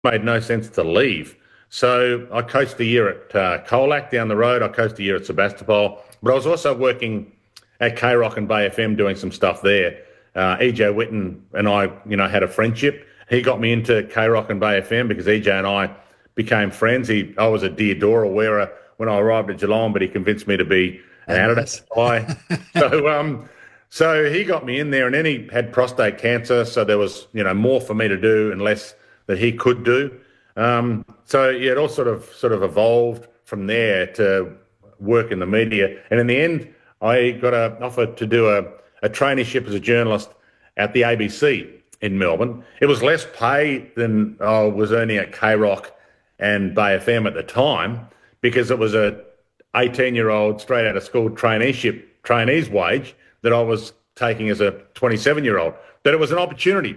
made no sense to leave. So I coached a year at Colac down the road. I coached a year at Sebastopol, but I was also working at K Rock and Bay FM doing some stuff there. EJ Witten and I, had a friendship. He got me into K Rock and Bay FM because EJ and I became friends. I was a Diodora wearer when I arrived at Geelong, but he convinced me to be an Adidas guy. So he got me in there, and then he had prostate cancer. So there was, more for me to do and less that he could do. It all sort of evolved from there to work in the media. And in the end, I got an offer to do a traineeship as a journalist at the ABC in Melbourne. It was less pay than I was earning at K Rock and Bay FM at the time, because it was a 18-year-old straight out of school trainee's wage that I was taking as a 27-year-old. But it was an opportunity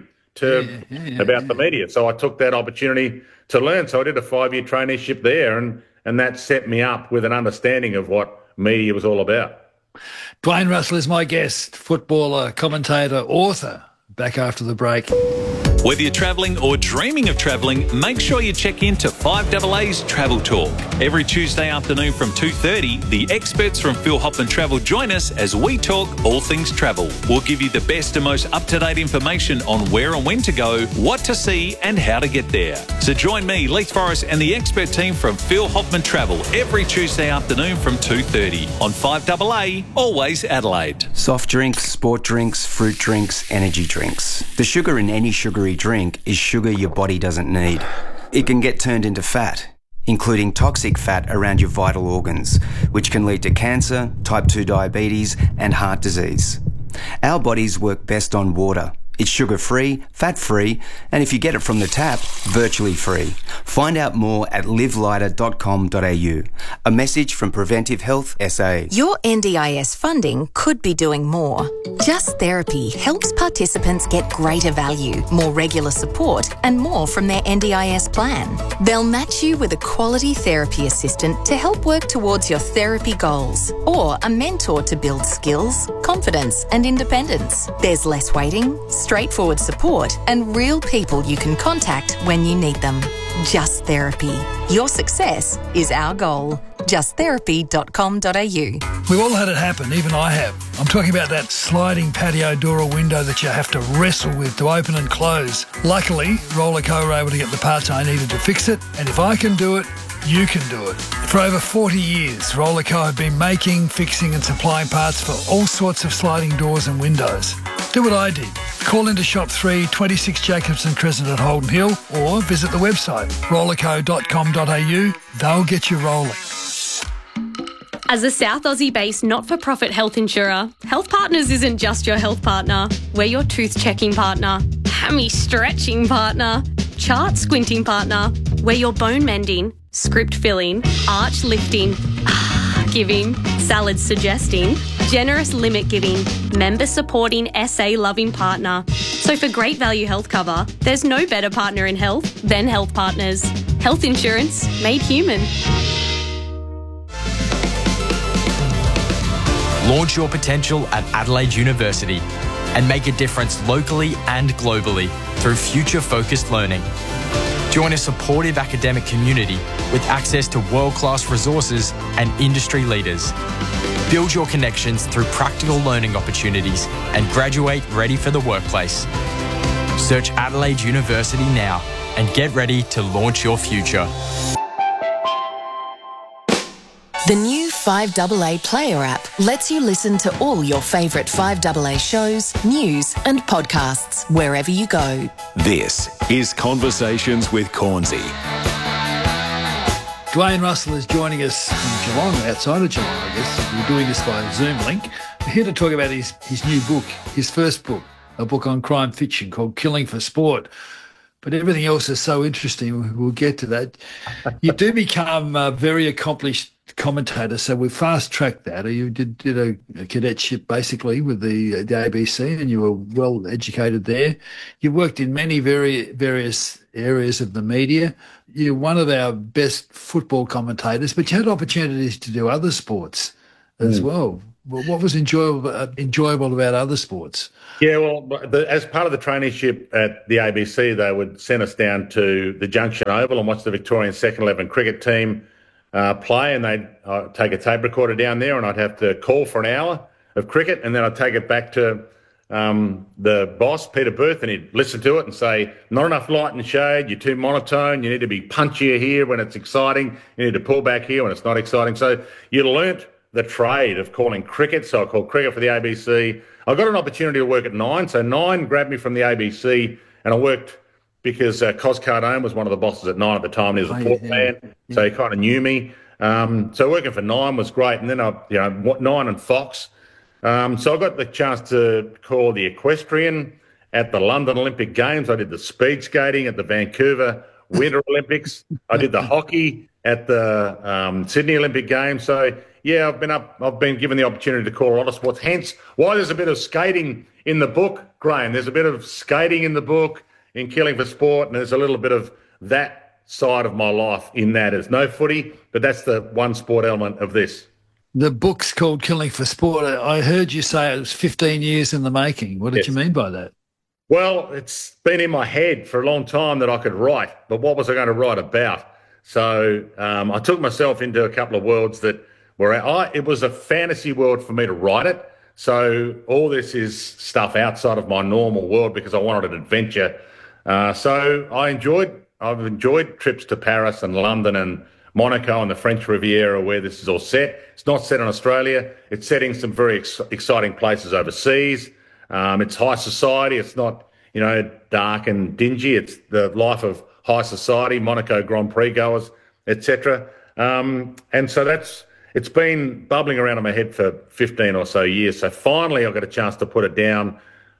about the media. So I took that opportunity to learn. So I did a 5-year traineeship there, and that set me up with an understanding of what media was all about. Dwayne Russell is my guest, footballer, commentator, author. Back after the break. Whether you're travelling or dreaming of travelling, make sure you check in to 5AA's Travel Talk. Every Tuesday afternoon from 2:30, the experts from Phil Hoffman Travel join us as we talk all things travel. We'll give you the best and most up-to-date information on where and when to go, what to see and how to get there. So join me, Leith Forrest and the expert team from Phil Hoffman Travel every Tuesday afternoon from 2:30 on 5AA, always Adelaide. Soft drinks, sport drinks, fruit drinks, energy drinks. The sugar in any sugary drink is sugar your body doesn't need. It can get turned into fat, including toxic fat around your vital organs, which can lead to cancer, type 2 diabetes, and heart disease. Our bodies work best on water. It's sugar-free, fat-free, and if you get it from the tap, virtually free. Find out more at livelighter.com.au. A message from Preventive Health SA. Your NDIS funding could be doing more. Just Therapy helps participants get greater value, more regular support, and more from their NDIS plan. They'll match you with a quality therapy assistant to help work towards your therapy goals, or a mentor to build skills, confidence, and independence. There's less waiting, straightforward support, and real people you can contact when you need them. Just Therapy. Your success is our goal. justtherapy.com.au. We've all had it happen, even I have. I'm talking about that sliding patio door or window that you have to wrestle with to open and close. Luckily, Rollerco were able to get the parts I needed to fix it, and if I can do it, you can do it. For over 40 years, Rollerco have been making, fixing and supplying parts for all sorts of sliding doors and windows. Do what I did. Call into Shop 3, 26 Jacobson Crescent at Holden Hill, or visit the website rollerco.com.au. They'll get you rolling. As a South Aussie-based not-for-profit health insurer, Health Partners isn't just your health partner. We're your tooth-checking partner, hammy-stretching partner, chart-squinting partner. We're your bone-mending, script-filling, arch-lifting, giving, salad-suggesting, generous limit-giving, member-supporting, SA-loving partner. So for great value health cover, there's no better partner in health than Health Partners. Health insurance made human. Launch your potential at Adelaide University and make a difference locally and globally through future-focused learning. Join a supportive academic community with access to world-class resources and industry leaders. Build your connections through practical learning opportunities and graduate ready for the workplace. Search Adelaide University now and get ready to launch your future. The new 5AA Player app lets you listen to all your favourite 5AA shows, news and podcasts wherever you go. This is Conversations with Cornsey. Dwayne Russell is joining us from Geelong, outside of Geelong, I guess. We're doing this by Zoom link. We're here to talk about his new book, his first book, a book on crime fiction called Killing for Sport. But everything else is so interesting. We'll get to that. You do become a very accomplished commentator, so we fast-tracked that. You did a cadetship, basically, with the ABC, and you were well-educated there. You worked in many various areas of the media. You're one of our best football commentators, but you had opportunities to do other sports as well. What was enjoyable about other sports? Yeah, well, as part of the traineeship at the ABC, they would send us down to the Junction Oval and watch the Victorian second 11 cricket team play, and they'd take a tape recorder down there, and I'd have to call for an hour of cricket, and then I'd take it back to the boss, Peter Booth, and he'd listen to it and say, not enough light and shade, you're too monotone, you need to be punchier here when it's exciting, you need to pull back here when it's not exciting. So you learnt the trade of calling cricket, so I called cricket for the ABC. I got an opportunity to work at Nine, so Nine grabbed me from the ABC, and I worked because Cos Cardone was one of the bosses at Nine at the time, and he was a Port fan, so he kind of knew me. So working for Nine was great, and then Nine and Fox. So I got the chance to call the equestrian at the London Olympic Games. I did the speed skating at the Vancouver Winter Olympics. I did the hockey at the Sydney Olympic Games. So yeah, I've been given the opportunity to call a lot of sports. Hence why there's a bit of skating in the book, Graham. There's a bit of skating in the book in Killing for Sport, and there's a little bit of that side of my life in that. There's no footy, but that's the one sport element of this. The book's called Killing for Sport. I heard you say it was 15 years in the making. What did you mean by that? Well, it's been in my head for a long time that I could write, but what was I going to write about? So I took myself into a couple of worlds that it was a fantasy world for me to write it. So all this is stuff outside of my normal world because I wanted an adventure. So I've enjoyed trips to Paris and London and Monaco and the French Riviera where this is all set. It's not set in Australia. It's set in some very exciting places overseas. It's high society. It's not, dark and dingy. It's the life of high society, Monaco Grand Prix goers, etc. And so it's been bubbling around in my head for 15 or so years. So finally I got a chance to put it down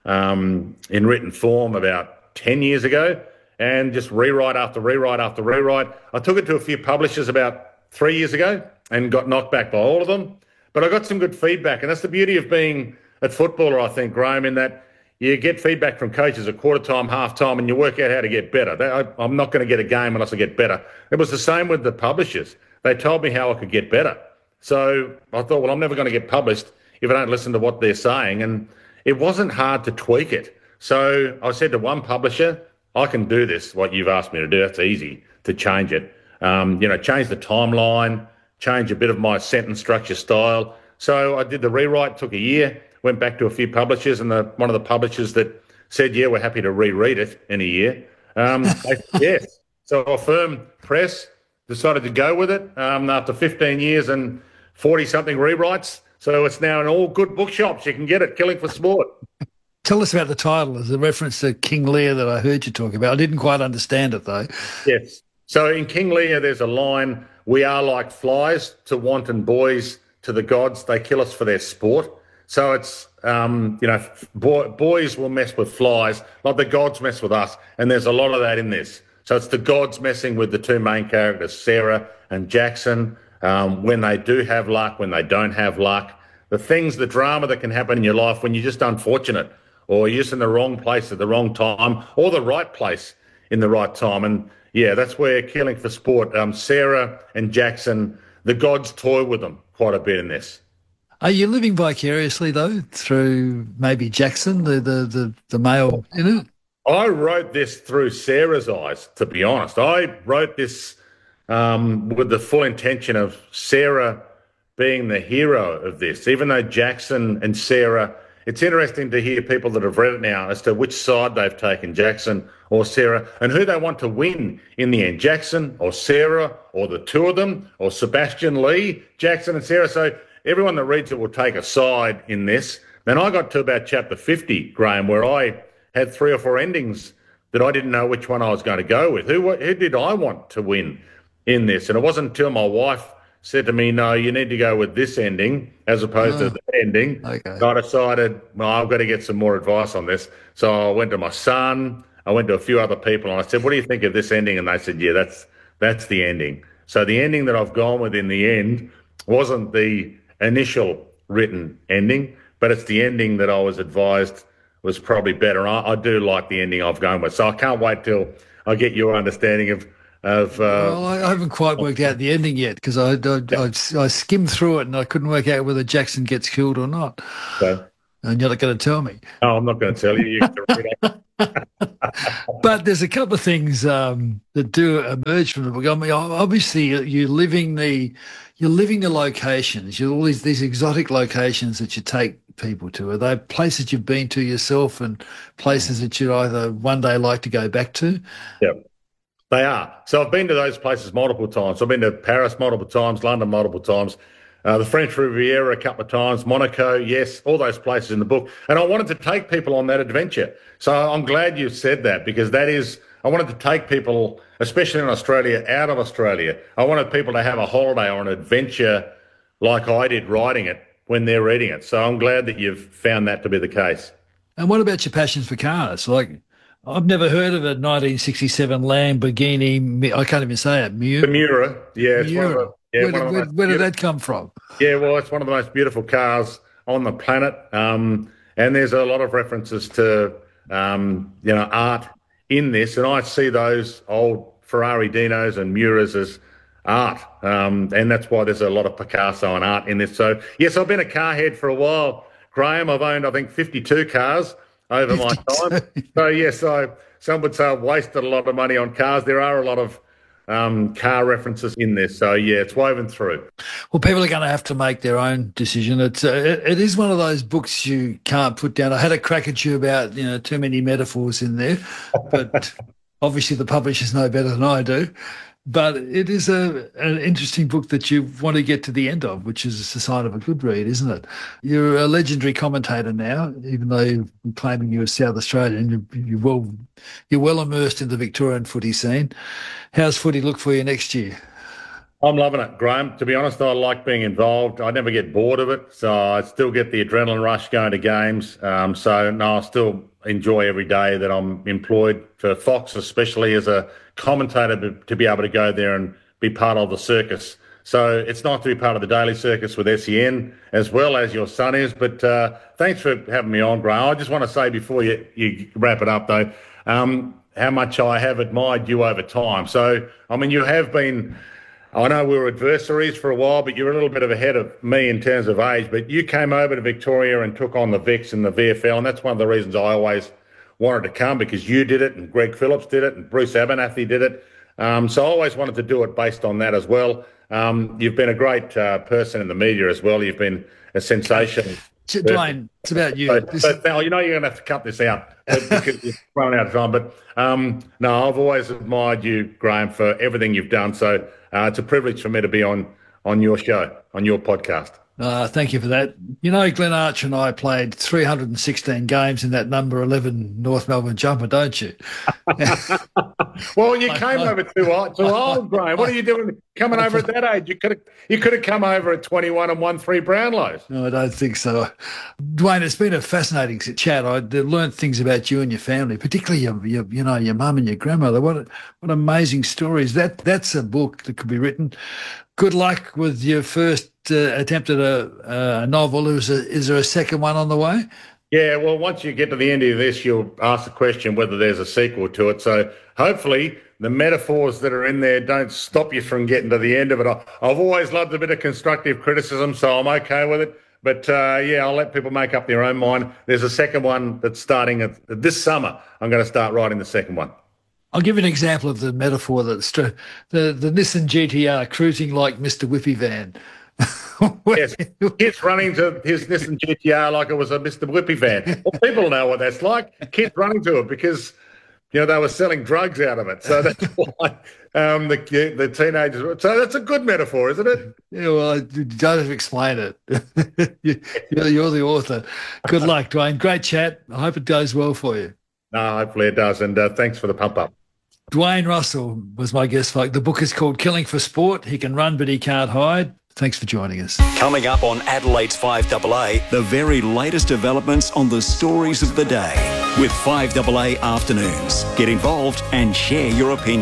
in written form about 10 years ago. And just rewrite after rewrite after rewrite. I took it to a few publishers about 3 years ago and got knocked back by all of them. But I got some good feedback. And that's the beauty of being a footballer, I think, Graham, in that you get feedback from coaches at quarter time, half time, and you work out how to get better. I'm not going to get a game unless I get better. It was the same with the publishers. They told me how I could get better. So I thought, well, I'm never going to get published if I don't listen to what they're saying. And it wasn't hard to tweak it. So I said to one publisher, I can do this, what you've asked me to do. That's easy to change it. Change the timeline, change a bit of my sentence structure style. So I did the rewrite, took a year, went back to a few publishers, and one of the publishers that said, yeah, we're happy to reread it in a year. Yes. So Affirm Press decided to go with it after 15 years and 40-something rewrites. So it's now in all good bookshops. You can get it, Killing for Sport. Tell us about the title. There's a reference to King Lear that I heard you talk about. I didn't quite understand it, though. Yes. So in King Lear, there's a line, we are like flies to wanton boys, to the gods, they kill us for their sport. So it's, boys will mess with flies, like the gods mess with us. And there's a lot of that in this. So it's the gods messing with the two main characters, Sarah and Jackson, when they do have luck, when they don't have luck. The drama that can happen in your life when you're just unfortunate, or you're just in the wrong place at the wrong time, or the right place in the right time. And, yeah, that's where Killing for Sport, Sarah and Jackson, the gods toy with them quite a bit in this. Are you living vicariously, though, through maybe Jackson, the male in it? I wrote this through Sarah's eyes, to be honest. I wrote this with the full intention of Sarah being the hero of this, even though Jackson and Sarah... It's interesting to hear people that have read it now as to which side they've taken, Jackson or Sarah, and who they want to win in the end, Jackson or Sarah or the two of them or Sebastian Lee, Jackson and Sarah. So everyone that reads it will take a side in this. Then I got to about chapter 50, Graham, where I had 3 or 4 endings that I didn't know which one I was going to go with. Who did I want to win in this? And it wasn't until my wife said to me, no, you need to go with this ending as opposed to the ending. Okay. I decided, well, I've got to get some more advice on this. So I went to my son, I went to a few other people, and I said, what do you think of this ending? And they said, yeah, that's the ending. So the ending that I've gone with in the end wasn't the initial written ending, but it's the ending that I was advised was probably better. I do like the ending I've gone with. So I can't wait till I get your understanding of Well, I haven't quite worked out the ending yet because I skimmed through it and I couldn't work out whether Jackson gets killed or not. So, And you're not going to tell me. no, I'm not going to tell you. You have to read it. But there's a couple of things that do emerge from the book. I mean, obviously, you're living the locations. You're all these exotic locations that you take people to. Are they places you've been to yourself and places that you'd either one day like to go back to? Yep. They are. So I've been to those places multiple times. I've been to Paris multiple times, London multiple times, the French Riviera a couple of times, Monaco, yes, all those places in the book. And I wanted to take people on that adventure. So I'm glad you said that because I wanted to take people, especially in Australia, out of Australia. I wanted people to have a holiday or an adventure like I did writing it when they're reading it. So I'm glad that you've found that to be the case. And what about your passions for cars? Like, I've never heard of a 1967 Lamborghini. I can't even say it. Miura. Yeah. Miura. Where did that come from? Yeah, well, it's one of the most beautiful cars on the planet. And there's a lot of references to, art in this. And I see those old Ferrari Dinos and Miuras as art. And that's why there's a lot of Picasso and art in this. So, yes, I've been a car head for a while, Graham. I've owned, I think, 52 cars over my time. So, yes, some would say I've wasted a lot of money on cars. There are a lot of car references in this. So, yeah, it's woven through. Well, people are going to have to make their own decision. It is one of those books you can't put down. I had a crack at you about, too many metaphors in there, but obviously the publishers know better than I do. But it is an interesting book that you want to get to the end of, which is a sign of a good read, isn't it? You're a legendary commentator now, even though you're claiming you're South Australian. You're well immersed in the Victorian footy scene. How's footy look for you next year? I'm loving it, Graham. To be honest, I like being involved. I never get bored of it, so I still get the adrenaline rush going to games. I still enjoy every day that I'm employed for Fox, especially as a commentator, to be able to go there and be part of the circus. So it's nice to be part of the daily circus with SEN as well as your son is. But thanks for having me on, Graham. I just want to say before you wrap it up, though, how much I have admired you over time. So, I mean, you have been... I know we were adversaries for a while, but you're a little bit ahead of me in terms of age. But you came over to Victoria and took on the Vics and the VFL, and that's one of the reasons I always wanted to come, because you did it and Greg Phillips did it and Bruce Abernathy did it. So I always wanted to do it based on that as well. You've been a great person in the media as well. You've been a sensation. Dwayne, it's about you. So now, you're going to have to cut this out because you're running out of time. But no, I've always admired you, Graham, for everything you've done. So it's a privilege for me to be on your show, on your podcast. Thank you for that. Glenn Archer and I played 316 games in that number 11 North Melbourne jumper, don't you? Well, you came over too old, Graham. What are you doing coming over at that age? You could have come over at 21 and won 3 Brownlows. No, I don't think so. Dwayne, it's been a fascinating chat. I learned things about you and your family, particularly your mum and your grandmother. What amazing stories. That's a book that could be written. Good luck with your first attempt at a novel. Is there a second one on the way? Yeah, well, once you get to the end of this, you'll ask the question whether there's a sequel to it. So hopefully the metaphors that are in there don't stop you from getting to the end of it. I've always loved a bit of constructive criticism, so I'm okay with it. But, I'll let people make up their own mind. There's a second one that's starting this summer. I'm going to start writing the second one. I'll give you an example of the metaphor that's the Nissan GTR cruising like Mr. Whippy van. Yes, kids running to his Nissan GTR like it was a Mr. Whippy van. Well, people know what that's like. Kids running to it because they were selling drugs out of it. So that's why the teenagers. So that's a good metaphor, isn't it? Yeah, well, don't explain it. You're the author. Good luck, Dwayne. Great chat. I hope it goes well for you. No, hopefully it does. And thanks for the pump up. Dwayne Russell was my guest. The book is called Killing for Sport. He can run, but he can't hide. Thanks for joining us. Coming up on Adelaide's 5AA, the very latest developments on the stories of the day with 5AA Afternoons. Get involved and share your opinion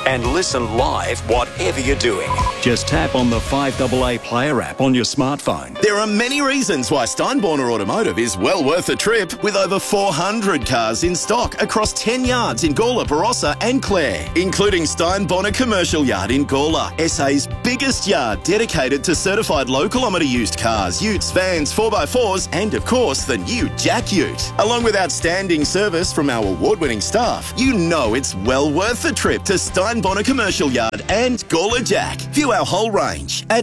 and listen live whatever you're doing. Just tap on the 5AA Player app on your smartphone. There are many reasons why Steinborner Automotive is well worth a trip, with over 400 cars in stock across 10 yards in Gawler, Barossa and Clare, including Steinborner Commercial Yard in Gawler, SA's biggest yard dedicated to certified low kilometre used cars, utes, vans, 4x4s and of course the new Jack Ute. Along with outstanding service from our award-winning staff, you know it's well worth the trip to Steinborner Commercial Yard and Gawler Jack. View our whole range at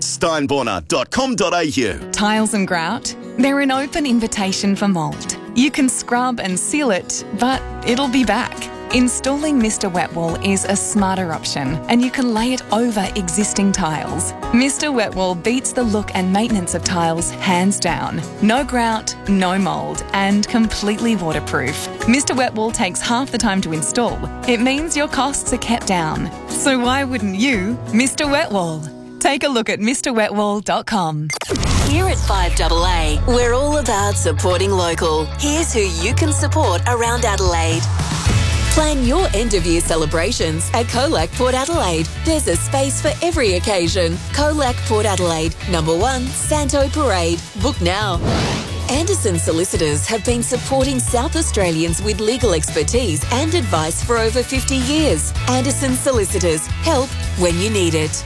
steinborner.com.au. Tiles and grout? They're an open invitation for mould. You can scrub and seal it, but it'll be back. Installing Mr. Wet Wall is a smarter option, and you can lay it over existing tiles. Mr. Wet Wall beats the look and maintenance of tiles hands down. No grout, no mould, and completely waterproof. Mr. Wet Wall takes half the time to install. It means your costs are kept down. So why wouldn't you, Mr. Wet Wall? Take a look at MrWetWall.com. Here at 5AA, we're all about supporting local. Here's who you can support around Adelaide. Plan your end-of-year celebrations at Colac Port Adelaide. There's a space for every occasion. Colac Port Adelaide, number 1, Santo Parade. Book now. Anderson Solicitors have been supporting South Australians with legal expertise and advice for over 50 years. Anderson Solicitors, help when you need it.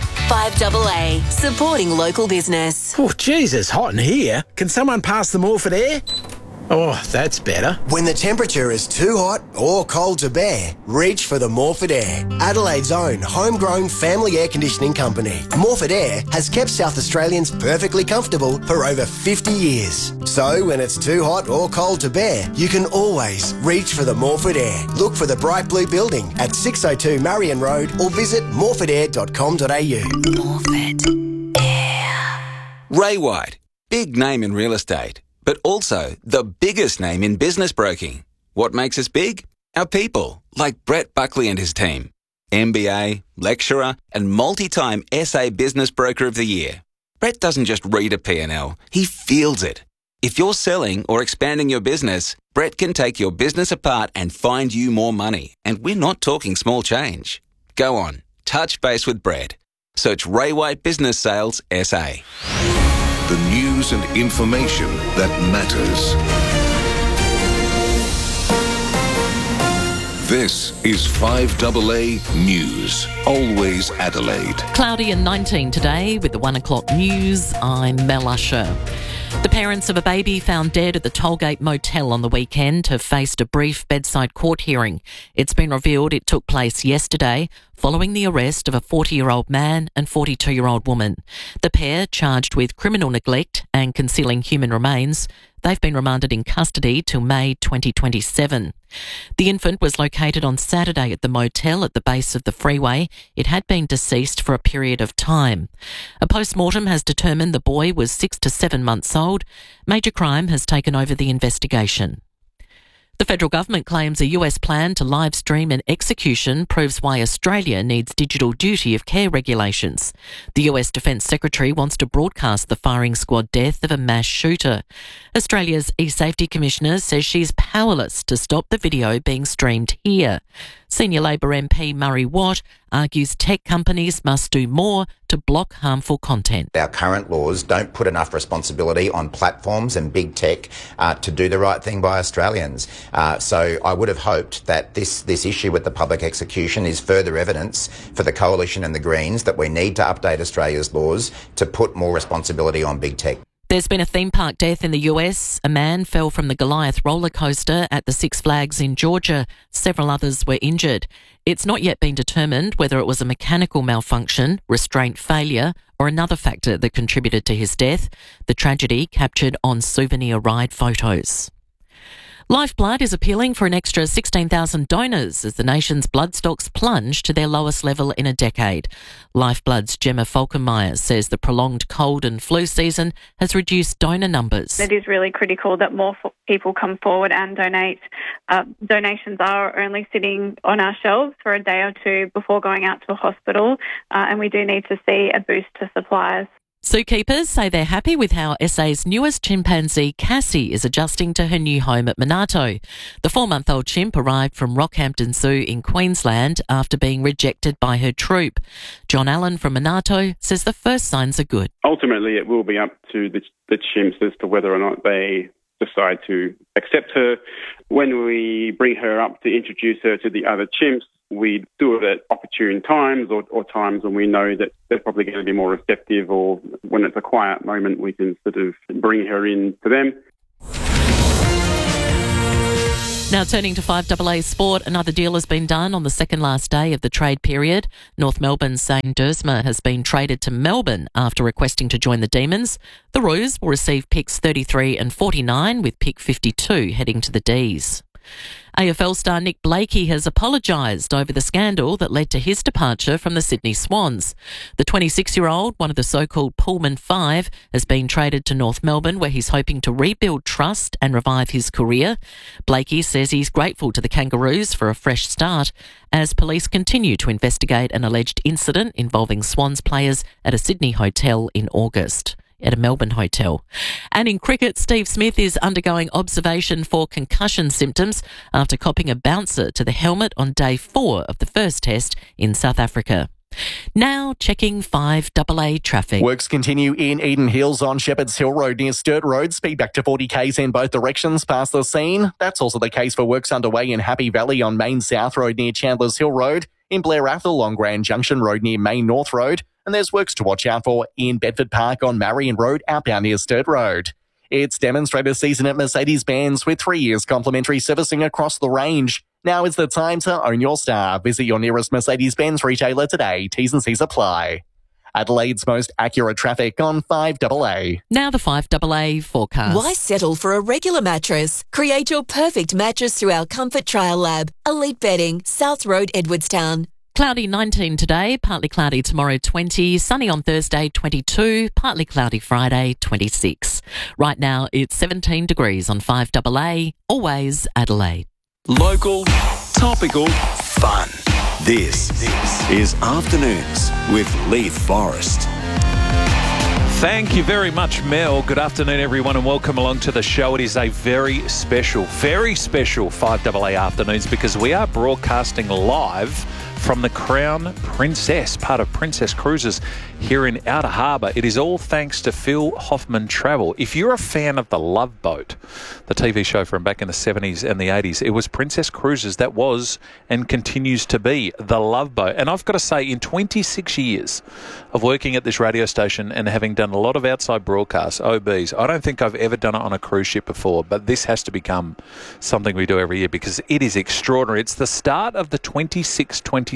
5AA, supporting local business. Oh, Jesus, hot in here. Can someone pass the Morford air? Oh, that's better. When the temperature is too hot or cold to bear, reach for the Morford Air, Adelaide's own homegrown family air conditioning company. Morford Air has kept South Australians perfectly comfortable for over 50 years. So when it's too hot or cold to bear, you can always reach for the Morford Air. Look for the bright blue building at 602 Marion Road or visit morfordair.com.au. Morford Air. Ray White, big name in real estate, but also the biggest name in business broking. What makes us big? Our people, like Brett Buckley and his team. MBA, lecturer, and multi-time SA Business Broker of the Year. Brett doesn't just read a P&L, he feels it. If you're selling or expanding your business, Brett can take your business apart and find you more money. And we're not talking small change. Go on, touch base with Brett. Search Ray White Business Sales SA. The news and information that matters. This is 5AA News. Always Adelaide. Cloudy and 19 today with the 1 o'clock news. I'm Mel Usher. The parents of a baby found dead at the Tollgate Motel on the weekend have faced a brief bedside court hearing. It's been revealed it took place yesterday following the arrest of a 40-year-old man and 42-year-old woman. The pair, charged with criminal neglect and concealing human remains, they've been remanded in custody till May 2027. The infant was located on Saturday at the motel at the base of the freeway. It had been deceased for a period of time. A post-mortem has determined the boy was 6 to 7 months old. Major Crime has taken over the investigation. The federal government claims a US plan to live stream an execution proves why Australia needs digital duty of care regulations. The US Defence Secretary wants to broadcast the firing squad death of a mass shooter. Australia's eSafety Commissioner says she's powerless to stop the video being streamed here. Senior Labor MP Murray Watt argues tech companies must do more to block harmful content. Our current laws don't put enough responsibility on platforms and big tech to do the right thing by Australians. So I would have hoped that this issue with the public execution is further evidence for the Coalition and the Greens that we need to update Australia's laws to put more responsibility on big tech. There's been a theme park death in the US. A man fell from the Goliath roller coaster at the Six Flags in Georgia. Several others were injured. It's not yet been determined whether it was a mechanical malfunction, restraint failure, or another factor that contributed to his death. The tragedy captured on souvenir ride photos. Lifeblood is appealing for an extra 16,000 donors as the nation's blood stocks plunge to their lowest level in a decade. Lifeblood's Gemma Falkenmeyer says the prolonged cold and flu season has reduced donor numbers. It is really critical that more people come forward and donate. Donations are only sitting on our shelves for a day or two before going out to a hospital, and we do need to see a boost to supplies. Zookeepers say they're happy with how SA's newest chimpanzee, Cassie, is adjusting to her new home at Monarto. The 4-month-old chimp arrived from Rockhampton Zoo in Queensland after being rejected by her troop. John Allen from Monarto says the first signs are good. Ultimately, it will be up to the chimps as to whether or not they decide to accept her. When we bring her up to introduce her to the other chimps, we do it at opportune times or times when we know that they're probably going to be more receptive, or when it's a quiet moment, we can sort of bring her in to them. Now turning to 5AA sport, another deal has been done on the second last day of the trade period. North Melbourne's Zane Duursma has been traded to Melbourne after requesting to join the Demons. The Roos will receive picks 33 and 49, with pick 52 heading to the Ds. AFL star Nick Blakey has apologised over the scandal that led to his departure from the Sydney Swans. The 26-year-old, one of the so-called Pullman Five, has been traded to North Melbourne, where he's hoping to rebuild trust and revive his career. Blakey says he's grateful to the Kangaroos for a fresh start as police continue to investigate an alleged incident involving Swans players at a Sydney hotel in August. At a Melbourne hotel. And in cricket, Steve Smith is undergoing observation for concussion symptoms after copping a bouncer to the helmet on day 4 of the first test in South Africa. Now checking 5AA traffic. Works continue in Eden Hills on Shepherd's Hill Road near Sturt Road. Speed back to 40 k's in both directions past the scene. That's also the case for works underway in Happy Valley on Main South Road near Chandler's Hill Road, in Blair Athol on Grand Junction Road near Main North Road, and there's works to watch out for in Bedford Park on Marion Road outbound near Sturt Road. It's demonstrator season at Mercedes-Benz with 3 years complimentary servicing across the range. Now is the time to own your star. Visit your nearest Mercedes-Benz retailer today. T's and C's apply. Adelaide's most accurate traffic on 5AA. Now the 5AA forecast. Why settle for a regular mattress? Create your perfect mattress through our Comfort Trial Lab. Elite Bedding, South Road, Edwardstown. Cloudy 19 today, partly cloudy tomorrow 20, sunny on Thursday 22, partly cloudy Friday 26. Right now it's 17 degrees on 5AA, always Adelaide. Local, topical, fun. This is Afternoons with Leith Forrest. Thank you very much, Mel. Good afternoon, everyone, and welcome along to the show. It is a very special 5AA Afternoons because we are broadcasting live from the Crown Princess, part of Princess Cruises here in Outer Harbour. It is all thanks to Phil Hoffman Travel. If you're a fan of The Love Boat, the TV show from back in the 70s and the 80s, it was Princess Cruises that was and continues to be The Love Boat. And I've got to say, in 26 years of working at this radio station and having done a lot of outside broadcasts, OBs, I don't think I've ever done it on a cruise ship before, but this has to become something we do every year because it is extraordinary. It's the start of the 26-27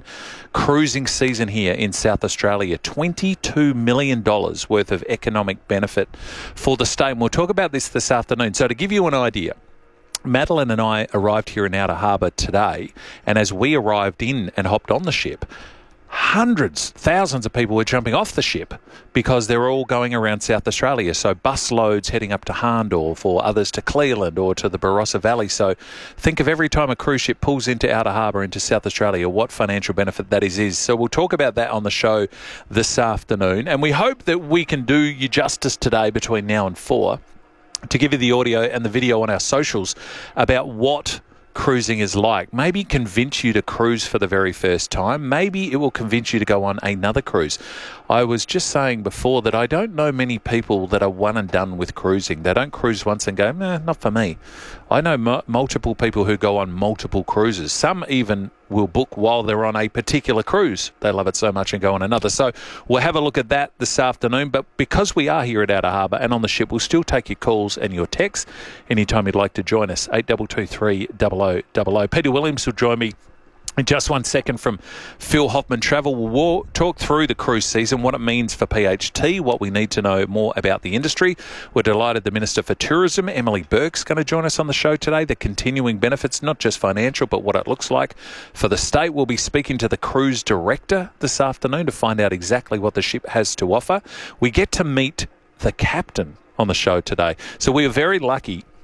cruising season here in South Australia. $22 million worth of economic benefit for the state. And we'll talk about this afternoon. So to give you an idea, Madeline and I arrived here in Outer Harbour today, and as we arrived in and hopped on the ship, hundreds, thousands of people were jumping off the ship because they're all going around South Australia. So bus loads heading up to Hahndorf or others to Cleveland or to the Barossa Valley. So think of every time a cruise ship pulls into Outer Harbour, into South Australia, what financial benefit that is. So we'll talk about that on the show this afternoon. And we hope that we can do you justice today between now and 4 to give you the audio and the video on our socials about what cruising is like. Maybe convince you to cruise for the very first time. Maybe it will convince you to go on another cruise. I was just saying before that I don't know many people that are one and done with cruising. They don't cruise once and go, nah, not for me. I know multiple people who go on multiple cruises. Some even will book while they're on a particular cruise. They love it so much and go on another. So we'll have a look at that this afternoon. But because we are here at Outer Harbour and on the ship, we'll still take your calls and your texts anytime you'd like to join us. 8223 0000. Peter Williams will join me in just 1 second from Phil Hoffman Travel. We'll talk through the cruise season, what it means for PHT, what we need to know more about the industry. We're delighted the Minister for Tourism, Emily Burke's going to join us on the show today. The continuing benefits, not just financial, but what it looks like for the state. We'll be speaking to the cruise director this afternoon to find out exactly what the ship has to offer. We get to meet the captain on the show today. So we are very lucky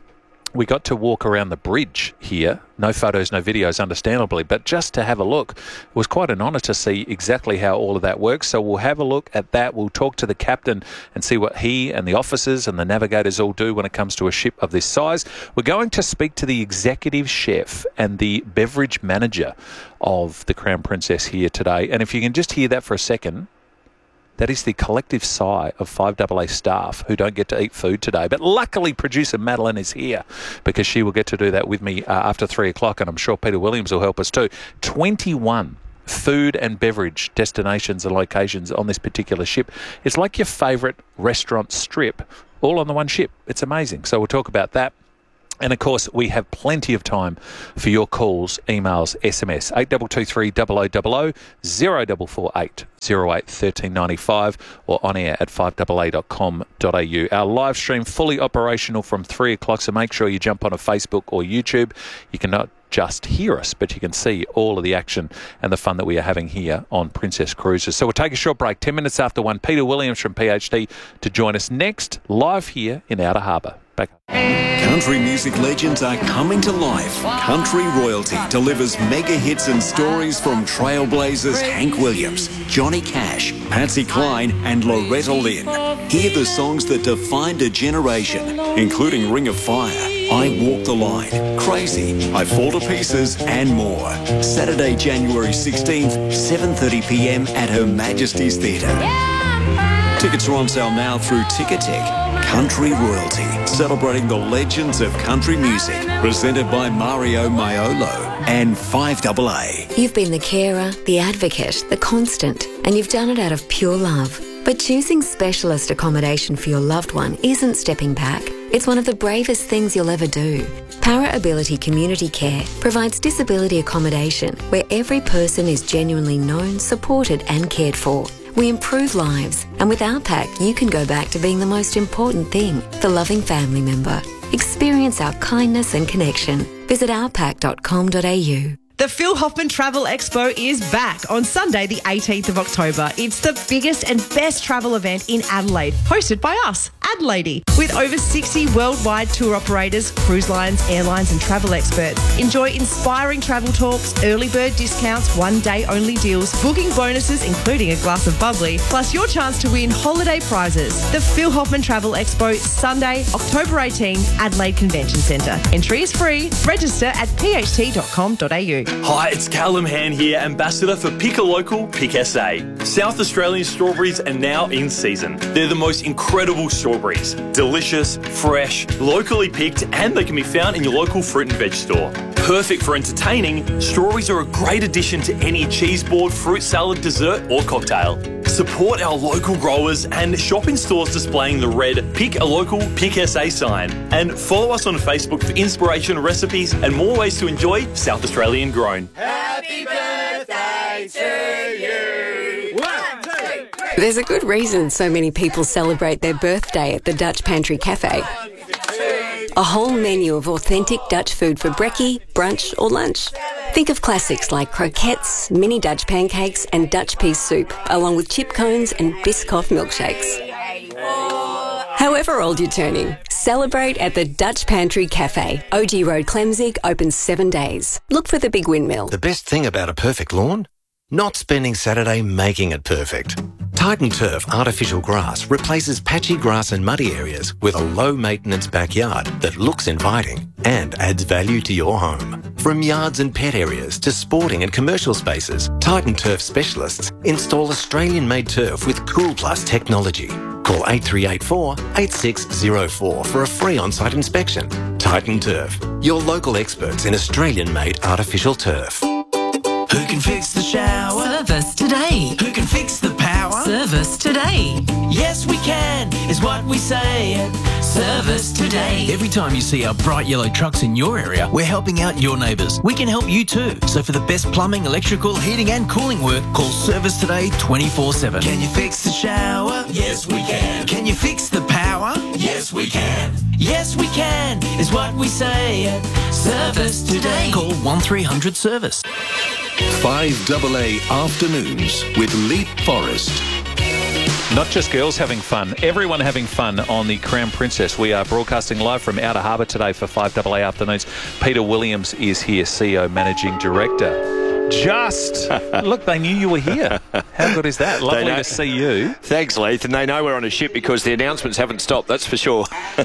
we got to walk around the bridge here. No photos, no videos, understandably, but just to have a look. It was quite an honour to see exactly how all of that works. So we'll have a look at that. We'll talk to the captain and see what he and the officers and the navigators all do when it comes to a ship of this size. We're going to speak to the executive chef and the beverage manager of the Crown Princess here today. And if you can just hear that for a second, that is the collective sigh of 5AA staff who don't get to eat food today. But luckily, producer Madeline is here because she will get to do that with me after 3 o'clock, and I'm sure Peter Williams will help us too. 21 food and beverage destinations and locations on this particular ship. It's like your favourite restaurant strip, all on the one ship. It's amazing. So we'll talk about that. And, of course, we have plenty of time for your calls, emails, SMS, 8223 0000, 0448 08 1395 or on air at 5AA.com.au. Our live stream fully operational from 3 o'clock, so make sure you jump on a Facebook or YouTube. You can not just hear us, but you can see all of the action and the fun that we are having here on Princess Cruises. So we'll take a short break, 10 minutes after 1. Peter Williams from PhD to join us next, live here in Outer Harbour. Back up. Country music legends are coming to life. Country Royalty delivers mega hits and stories from trailblazers Hank Williams, Johnny Cash, Patsy Cline and Loretta Lynn. Hear the songs that defined a generation, including Ring of Fire, I Walk the Line, Crazy, I Fall to Pieces and more. Saturday, January 16th, 7:30pm at Her Majesty's Theatre. Tickets are on sale now through Ticketek. Country Royalty, celebrating the legends of country music, presented by Mario Maiolo and 5AA. You've been the carer, the advocate, the constant, and you've done it out of pure love. But choosing specialist accommodation for your loved one isn't stepping back. It's one of the bravest things you'll ever do. Para Ability Community Care provides disability accommodation where every person is genuinely known, supported and cared for. We improve lives, and with our pack, you can go back to being the most important thing, the loving family member. Experience our kindness and connection. Visit ourpack.com.au. The Phil Hoffman Travel Expo is back on Sunday, the 18th of October. It's the biggest and best travel event in Adelaide, hosted by us, Adelaide, with over 60 worldwide tour operators, cruise lines, airlines and travel experts. Enjoy inspiring travel talks, early bird discounts, one-day only deals, booking bonuses including a glass of bubbly, plus your chance to win holiday prizes. The Phil Hoffman Travel Expo, Sunday, October 18, Adelaide Convention Centre. Entry is free. Register at pht.com.au. Hi, it's Callum Hand here, Ambassador for Pick a Local, Pick SA. South Australian strawberries are now in season. They're the most incredible strawberries. Delicious, fresh, locally picked, and they can be found in your local fruit and veg store. Perfect for entertaining, strawberries are a great addition to any cheese board, fruit salad, dessert or cocktail. Support our local growers and shop in stores displaying the red Pick a Local, Pick SA sign. And follow us on Facebook for inspiration, recipes and more ways to enjoy South Australian grown. Happy birthday to you! 1, 2, 3. There's a good reason so many people celebrate their birthday at the Dutch Pantry Cafe. A whole menu of authentic Dutch food for brekkie, brunch or lunch. Think of classics like croquettes, mini Dutch pancakes and Dutch pea soup, along with chip cones and Biscoff milkshakes. However old you're turning, celebrate at the Dutch Pantry Cafe. OG Road, Clemzig, open 7 days. Look for the big windmill. The best thing about a perfect lawn? Not spending Saturday making it perfect. Titan Turf artificial grass replaces patchy grass and muddy areas with a low-maintenance backyard that looks inviting and adds value to your home. From yards and pet areas to sporting and commercial spaces, Titan Turf specialists install Australian-made turf with Cool Plus technology. Call 8384 8604 for a free on-site inspection. Titan Turf, your local experts in Australian-made artificial turf. Who can fix the shower? Service today. Who can fix the power? Service today. Yes, we can, is what we say. Service today. Every time you see our bright yellow trucks in your area, we're helping out your neighbours. We can help you too. So for the best plumbing, electrical, heating and cooling work, call Service Today 24/7. Can you fix the shower? Yes, we can. Can you fix the power? Yes, we can. Yes, we can, is what we say. Service today. Call 1300 Service. 5AA Afternoons with Leap Forest. Not just girls having fun, everyone having fun on the Crown Princess. We are broadcasting live from Outer Harbour today for 5AA Afternoons. Peter Williams is here, CEO, Managing Director. Look, they knew you were here. How good is that? Lovely to see you. Thanks, Leith. And they know we're on a ship because the announcements haven't stopped, that's for sure.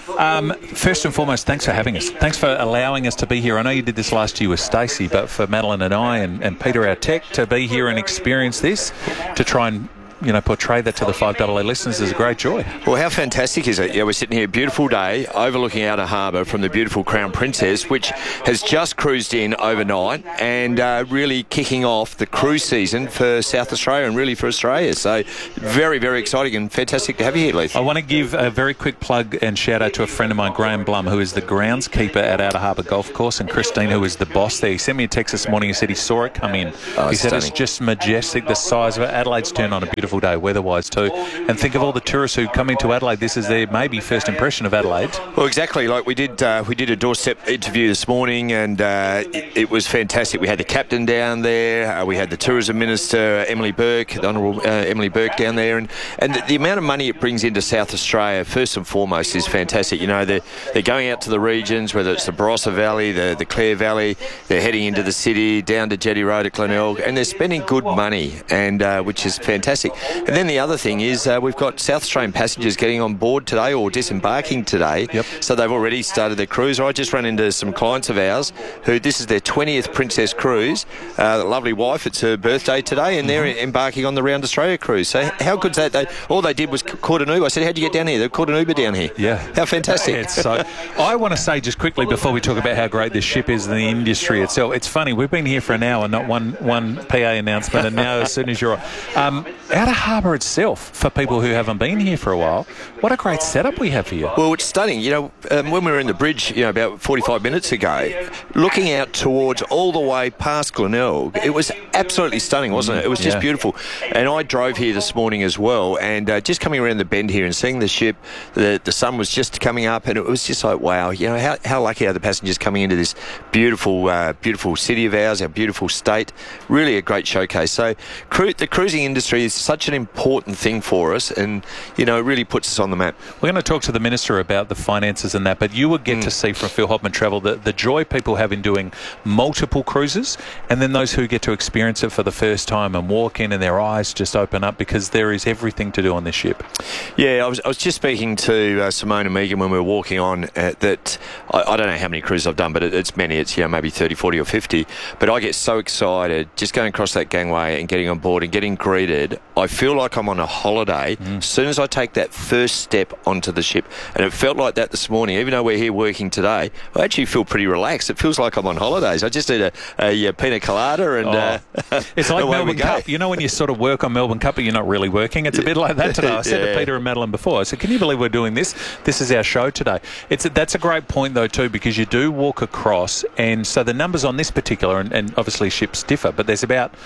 First and foremost, thanks for having us. Thanks for allowing us to be here. I know you did this last year with Stacey, but for Madeline and I and Peter, our tech, to be here and experience this, to try and portray that to the 5AA listeners is a great joy. Well, how fantastic is it? Yeah, we're sitting here, beautiful day, overlooking Outer Harbour from the beautiful Crown Princess, which has just cruised in overnight and really kicking off the cruise season for South Australia and really for Australia. So very, very exciting and fantastic to have you here, Leith. I want to give a very quick plug and shout out to a friend of mine, Graham Blum, who is the groundskeeper at Outer Harbour Golf Course, and Christine, who is the boss there. He sent me a text this morning. He said he saw it come in. He said it's just majestic, the size of it. Adelaide's turned on a beautiful day, weather-wise too. And think of all the tourists who come into Adelaide. This is their maybe first impression of Adelaide. Well, exactly. Like we did a doorstep interview this morning, and it was fantastic. We had the captain down there. We had the tourism minister, Emily Burke, the Honourable Emily Burke down there, and the amount of money it brings into South Australia, first and foremost, is fantastic. They're going out to the regions, whether it's the Barossa Valley, the Clare Valley. They're heading into the city, down to Jetty Road at Glenelg, and they're spending good money, and which is fantastic. And then the other thing is we've got South Australian passengers getting on board today or disembarking today. Yep. So they've already started their cruise. I just ran into some clients of ours who this is their 20th Princess cruise. Lovely wife, it's her birthday today, and they're embarking on the Round Australia cruise. So how good's that? All they did was caught an Uber. I said, how'd you get down here? They caught an Uber down here. Yeah. How fantastic. Yeah, so I want to say just quickly before we talk about how great this ship is and the industry itself, it's funny, we've been here for an hour, not one PA announcement, and now as soon as you're on. Outer Harbour itself, for people who haven't been here for a while, what a great setup we have here. Well, it's stunning. When we were in the bridge, about 45 minutes ago, looking out towards all the way past Glenelg, it was absolutely stunning, wasn't it? It was just beautiful. And I drove here this morning as well, and just coming around the bend here and seeing the ship, the sun was just coming up, and it was just like, wow, how lucky are the passengers coming into this beautiful city of ours, our beautiful state. Really a great showcase. So the cruising industry is such an important thing for us, and it really puts us on the map. We're going to talk to the Minister about the finances and that, but you will get to see from Phil Hopman Travel the joy people have in doing multiple cruises, and then those who get to experience it for the first time and walk in and their eyes just open up because there is everything to do on this ship. Yeah, I was just speaking to Simone and Megan when we were walking on that I don't know how many cruises I've done, but it's many. It's maybe 30, 40 or 50, but I get so excited just going across that gangway and getting on board and getting greeted. I feel like I'm on a holiday as soon as I take that first step onto the ship, and it felt like that this morning. Even though we're here working today, I actually feel pretty relaxed. It feels like I'm on holidays. I just did a pina colada and it's like Melbourne Cup. When you sort of work on Melbourne Cup but you're not really working, it's a bit like that today. I said to Peter and Madeline before, I said, can you believe we're doing this? This is our show today. That's a great point though too, because you do walk across, and so the numbers on this particular, and obviously ships differ, but there's about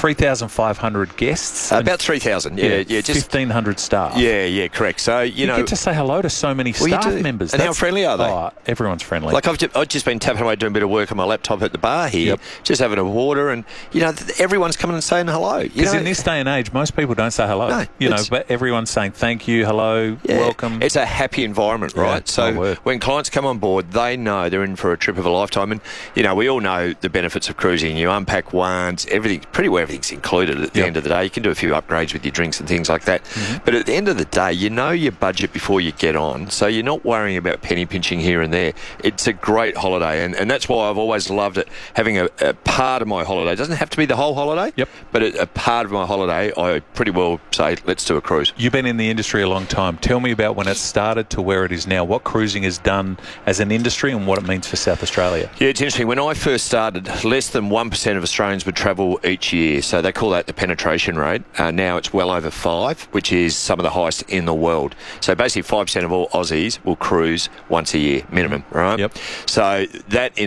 3,500 guests. About 3,000, yeah, just 1,500 staff. Yeah, correct. So you get to say hello to so many staff members. And how friendly are they? Oh, everyone's friendly. Like I've just been tapping away doing a bit of work on my laptop at the bar here, just having a water, and everyone's coming and saying hello. Because in this day and age, most people don't say hello. No, but everyone's saying thank you, hello, welcome. It's a happy environment, right? So when clients come on board, they know they're in for a trip of a lifetime, and we all know the benefits of cruising. You unpack once, everything's included at the end of the day. You can do a few upgrades with your drinks and things like that, but at the end of the day, you know your budget before you get on, so you're not worrying about penny pinching here and there. It's a great holiday, and that's why I've always loved it. Having a part of my holiday, it doesn't have to be the whole holiday, but a part of my holiday, I pretty well say, let's do a cruise. You've been in the industry a long time. Tell me about when it started to where it is now, what cruising has done as an industry and what it means for South Australia. Yeah, it's interesting. When I first started, less than 1% of Australians would travel each year, so they call that the penetration rate. Now it's well over 5, which is some of the highest in the world. So basically 5% of all Aussies will cruise once a year, minimum, right? Yep. So that in itself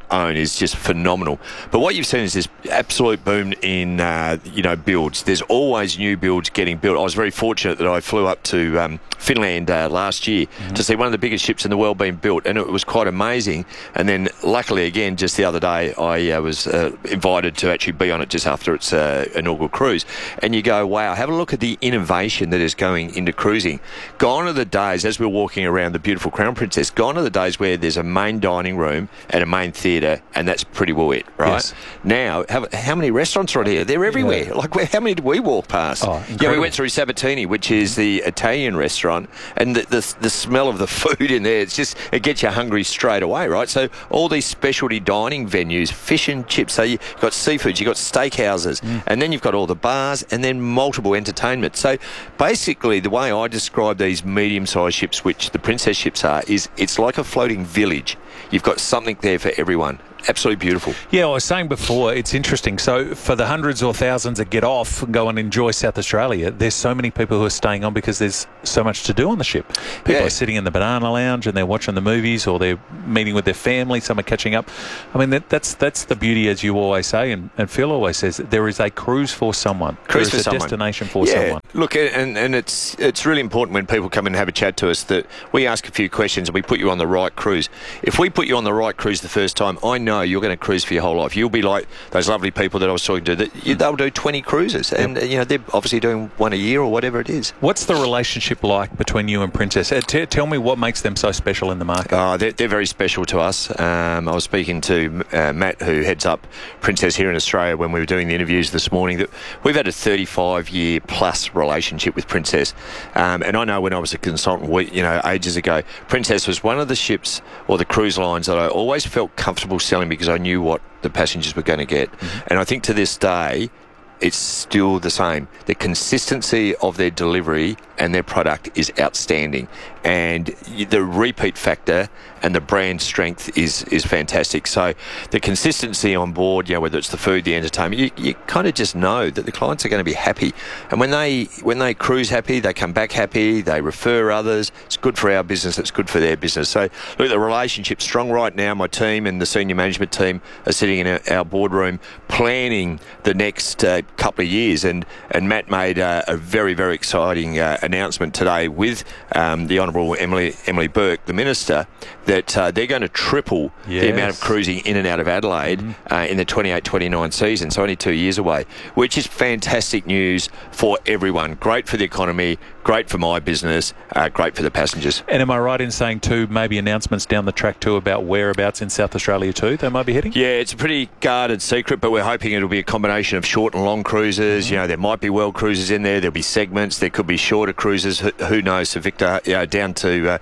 own is just phenomenal. But what you've seen is this absolute boom in, builds. There's always new builds getting built. I was very fortunate that I flew up to Finland last year to see one of the biggest ships in the world being built, and it was quite amazing. And then, luckily, again, just the other day, I was invited to actually be on it just after its inaugural cruise. And you go, wow, have a look at the innovation that is going into cruising. Gone are the days, as we're walking around the beautiful Crown Princess, gone are the days where there's a main dining room and a main theatre, and that's pretty well it, right? Yes. Now, how many restaurants are here? They're everywhere. Yeah. Like, how many did we walk past? Oh, we went through Sabatini, which is the Italian restaurant, and the smell of the food in there, it gets you hungry straight away, right? So all these specialty dining venues, fish and chips, so you've got seafoods, you've got steakhouses, and then you've got all the bars, and then multiple entertainment. So basically, the way I describe these medium-sized ships, which the Princess ships are, is it's like a floating village. You've got something there for everyone. Absolutely beautiful. Yeah, I was saying before, it's interesting. So for the hundreds or thousands that get off and go and enjoy South Australia, there's so many people who are staying on because there's so much to do on the ship. People are sitting in the banana lounge and they're watching the movies, or they're meeting with their family, some are catching up. I mean, that's the beauty, as you always say, and Phil always says, there is a cruise for someone. Cruise there is for a someone. destination for someone. Look, and it's really important when people come in and have a chat to us that we ask a few questions and we put you on the right cruise. If we put you on the right cruise the first time, I know you're going to cruise for your whole life. You'll be like those lovely people that I was talking to, they'll do 20 cruises, and they're obviously doing one a year or whatever it is. What's the relationship like between you and Princess? Tell me what makes them so special in the market. They're very special to us. I was speaking to Matt, who heads up Princess here in Australia, when we were doing the interviews this morning, that we've had a 35-year plus relationship with Princess. And I know when I was a consultant, ages ago, Princess was one of the ships or the cruise lines that I always felt comfortable selling because I knew what the passengers were going to get. And I think to this day, it's still the same. The consistency of their delivery and their product is outstanding, and the repeat factor and the brand strength is fantastic. So the consistency on board, whether it's the food, the entertainment, you kind of just know that the clients are going to be happy. And when they cruise happy, they come back happy, they refer others. It's good for our business, it's good for their business. So look, the relationship's strong right now. My team and the senior management team are sitting in our boardroom planning the next couple of years, and Matt made a very, very exciting announcement today with the Honourable Emily Burke, the Minister, that they're going to triple the amount of cruising in and out of Adelaide in the 28-29 season, so only 2 years away, which is fantastic news for everyone. Great for the economy, great for my business, great for the passengers. And am I right in saying too, maybe announcements down the track too about whereabouts in South Australia too they might be heading? Yeah, it's a pretty guarded secret, but we're hoping it'll be a combination of short and long cruises. There might be world cruises in there, there'll be segments, there could be shorter cruises, who knows, to Victor, down to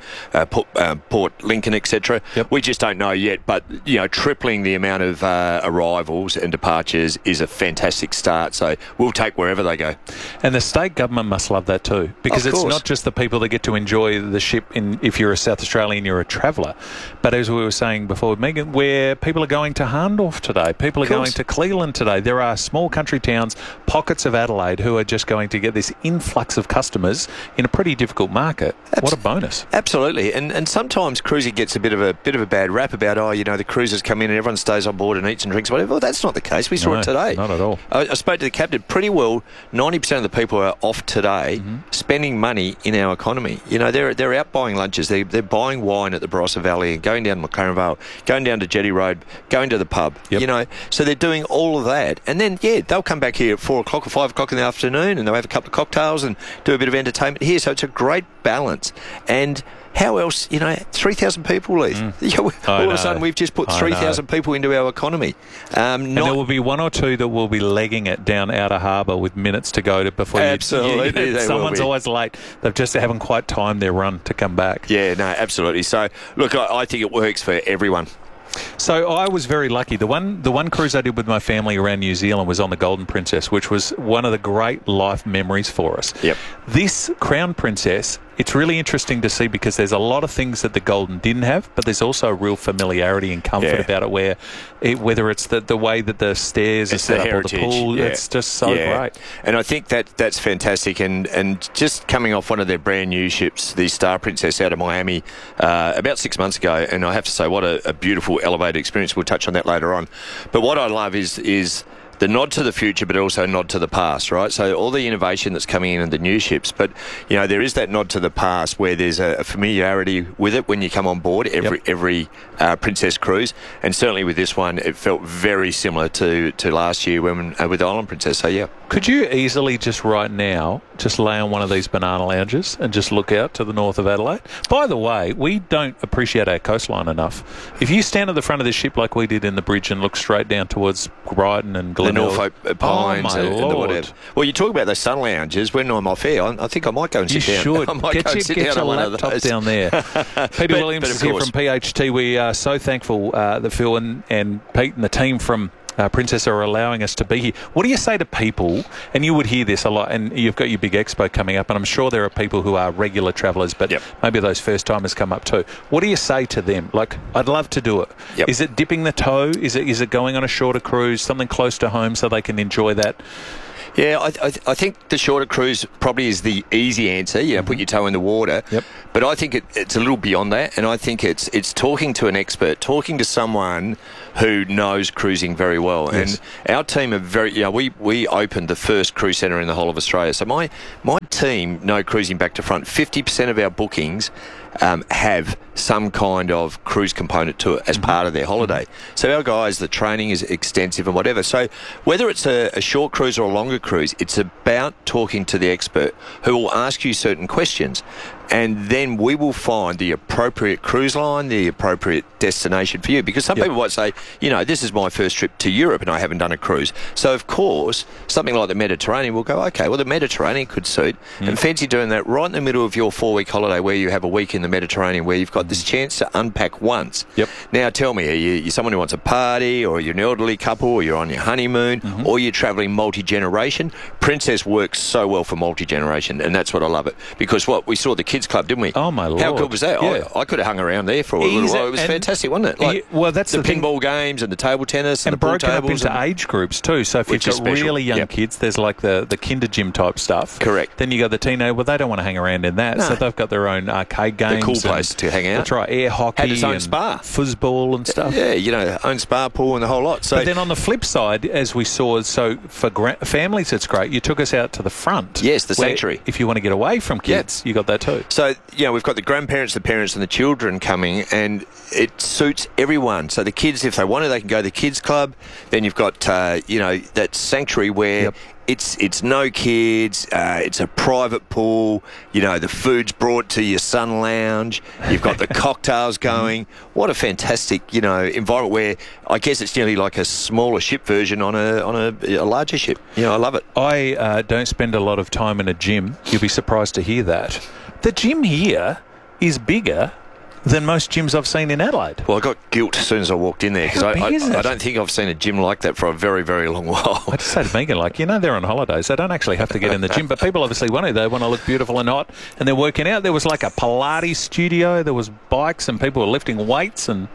Port Lincoln, etc. We just don't know yet, but tripling the amount of arrivals and departures is a fantastic start, so we'll take wherever they go. And the state government must love that too, because it's not just the people that get to enjoy the ship if you're a South Australian, you're a traveller, but as we were saying before, Megan, where people are going to Hahndorf today, people are going to Cleveland today, there are small country towns, pockets of Adelaide, who are just going to get this influx of customers in a pretty difficult market. What a bonus. Absolutely. And sometimes cruising gets a bit of a bad rap about, the cruisers come in and everyone stays on board and eats and drinks, whatever. Well, that's not the case. We saw it today. Not at all. I spoke to the captain. Pretty well 90% of the people are off today spending money in our economy. They're out buying lunches. They're buying wine at the Barossa Valley and going down McLaren Vale, going down to Jetty Road, going to the pub. So they're doing all of that. And then, they'll come back here at 4 o'clock or 5 o'clock in the afternoon and they'll have a couple of cocktails and do a bit of entertainment here. So it's a great balance. And how else, 3,000 people leave. All of a sudden, we've just put 3,000 people into our economy. And there will be one or two that will be legging it down Outer Harbour with minutes to go before Absolutely. Someone's always late. They just haven't quite timed their run to come back. Yeah, no, absolutely. So, look, I think it works for everyone. So I was very lucky. The one cruise I did with my family around New Zealand was on the Golden Princess, which was one of the great life memories for us. Yep. This Crown Princess it's really interesting to see because there's a lot of things that the Golden didn't have, but there's also a real familiarity and comfort about it whether it's the way that the stairs are set up or the pool, it's just so great. And I think that's fantastic. And just coming off one of their brand new ships, the Star Princess out of Miami, about 6 months ago, and I have to say what a beautiful elevated experience. We'll touch on that later on. But what I love is the nod to the future, but also nod to the past, right? So all the innovation that's coming in the new ships, but there is that nod to the past where there's a familiarity with it when you come on board every Princess cruise, and certainly with this one, it felt very similar to last year when with Island Princess. So could you easily just right now just lay on one of these banana lounges and just look out to the north of Adelaide? By the way, we don't appreciate our coastline enough. If you stand at the front of this ship like we did in the bridge and look straight down towards Brighton and the Norfolk Pines and the whatever. Well, you talk about those sun lounges. When I'm off air, I think I might go and sit down. You should. I might go and sit get down your on one laptop of those. down there. Peter Williams is here from PHT. We are so thankful that Phil and Pete and the team from Princess are allowing us to be here. What do you say to people, and you would hear this a lot, and you've got your big expo coming up, and I'm sure there are people who are regular travellers, but maybe those first-timers come up too. What do you say to them? Like, I'd love to do it. Is it dipping the toe? Is it going on a shorter cruise, something close to home so they can enjoy that? Yeah, I think the shorter cruise probably is the easy answer. Put your toe in the water. But I think it's a little beyond that, and I think it's talking to an expert, talking to someone who knows cruising very well. Yes. And our team are very. We opened the first cruise centre in the whole of Australia. So my team know cruising back to front. 50% of our bookings have some kind of cruise component to it as part of their holiday. So our guys, the training is extensive and whatever. So whether it's a short cruise or a longer cruise, it's about talking to the expert who will ask you certain questions. And then we will find the appropriate cruise line, the appropriate destination for you. Because some people might say, this is my first trip to Europe and I haven't done a cruise. So, of course, something like the Mediterranean will go, okay, well, the Mediterranean could suit. And fancy doing that right in the middle of your 4-week holiday where you have a week in the Mediterranean where you've got this chance to unpack once. Now, tell me, are you someone who wants a party, or you're an elderly couple, or you're on your honeymoon, or you're travelling multi-generation? Princess works so well for multi-generation, and that's what I love it. Because we saw the kids club, didn't we? Oh, my Lord. How good was that? Yeah. I could have hung around there for a little while. It was fantastic, wasn't it? That's the pinball games and the table tennis and the pool broken tables. up into age groups too. So if you've got really young kids, there's like the kinder gym type stuff. Correct. Then you got the teenager. Well, they don't want to hang around in that, so they've got their own arcade games. The cool place to hang out. That's right. Air hockey. Had its own spa. Foosball and stuff. Yeah, own spa pool and the whole lot. So, but then on the flip side, as we saw, so for families it's great. You took us out to the front. Yes, the sanctuary. If you want to get away from kids, you got that too. So, we've got the grandparents, the parents and the children coming, and it suits everyone. So the kids, if they want to, they can go to the kids club. Then you've got, that sanctuary where it's no kids, it's a private pool, the food's brought to your sun lounge, you've got the cocktails going. What a fantastic, environment where I guess it's nearly like a smaller ship version on a larger ship. I love it. I don't spend a lot of time in a gym. You'll be surprised to hear that. The gym here is bigger than most gyms I've seen in Adelaide. Well, I got guilt as soon as I walked in there because I don't think I've seen a gym like that for a very, very long while. I just say to Megan, they're on holidays. They don't actually have to get in the gym, but people obviously want to. They want to look beautiful and hot, and they're working out. There was like a Pilates studio. There was bikes, and people were lifting weights. And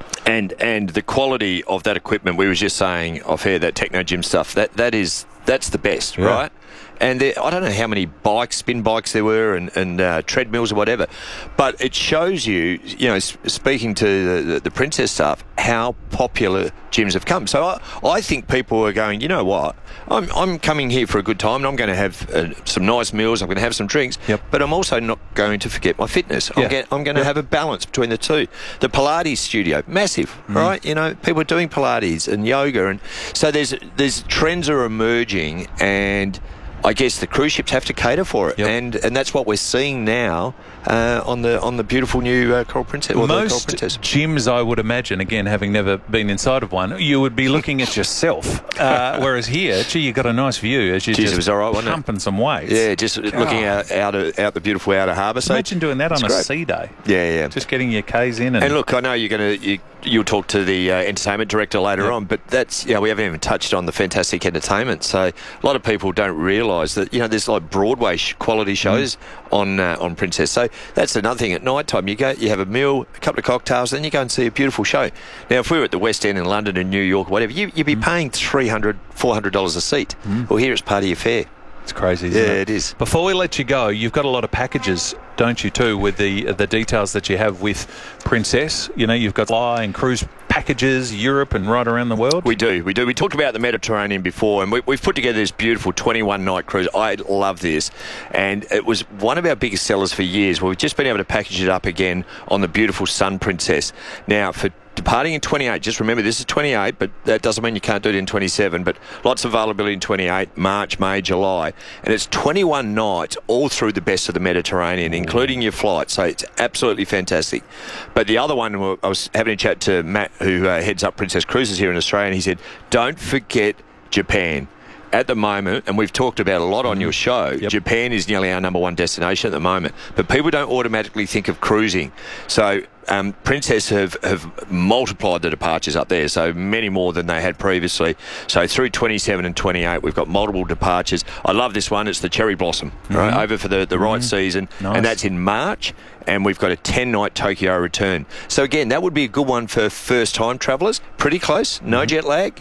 the quality of that equipment, we were just saying off air, that techno gym stuff, that's the best, right? And I don't know how many spin bikes there were and treadmills or whatever, but it shows you, speaking to the Princess staff, how popular gyms have come. So I think people are going, you know what, I'm coming here for a good time and I'm going to have some nice meals, I'm going to have some drinks, but I'm also not going to forget my fitness. I'm going to have a balance between the two. The Pilates studio, massive, right? People are doing Pilates and yoga, and so there's trends are emerging, and I guess the cruise ships have to cater for it, and that's what we're seeing now on the beautiful new Coral Princess. Most gyms, I would imagine, again, having never been inside of one, you would be looking at yourself. Whereas here, you got a nice view as you're just pumping some weights. Yeah, just looking out the beautiful outer harbour. So imagine doing that on a sea day. Yeah. Just getting your Ks in. And look, I know you'll talk to the entertainment director later on, but that's we haven't even touched on the fantastic entertainment. So a lot of people don't realise realise that, there's like Broadway quality shows on Princess. So that's another thing. At night time, you have a meal, a couple of cocktails, then you go and see a beautiful show. Now, if we were at the West End in London and New York, whatever, you'd be paying $300, $400 a seat. Well, here it's part of your fare. It's crazy, isn't it? Yeah, it is. Before we let you go, you've got a lot of packages, don't you, too, with the details that you have with Princess. You've got fly and cruise packages, Europe and right around the world. We do. We talked about the Mediterranean before, and we've put together this beautiful 21-night cruise. I love this, and it was one of our biggest sellers for years. Well, we've just been able to package it up again on the beautiful Sun Princess. Now, for departing in 28, just remember this is 28, but that doesn't mean you can't do it in 27, but lots of availability in 28, March, May, July, and it's 21 nights all through the best of the Mediterranean, including your flight, so it's absolutely fantastic. But the other one, I was having a chat to Matt, who heads up Princess Cruises here in Australia, and he said, don't forget Japan. At the moment, and we've talked about a lot on your show, Japan is nearly our number one destination at the moment, but people don't automatically think of cruising. So Princess have multiplied the departures up there, so many more than they had previously. So through 27 and 28, we've got multiple departures. I love this one. It's the Cherry Blossom, right, over for the right season, and that's in March. And we've got a 10-night Tokyo return. So again, that would be a good one for first-time travellers. Pretty close, no jet lag.